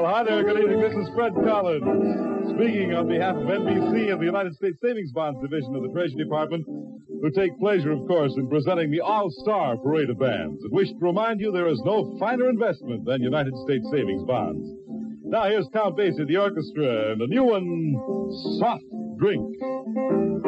hi there. Good evening. This is Fred Collins, speaking on behalf of NBC and the United States Savings Bonds Division of the Treasury Department, who take pleasure, of course, in presenting the All-Star Parade of Bands, and wish to remind you there is no finer investment than United States Savings Bonds. Now here's Count Basie, the orchestra, and a new one, Soft Drink.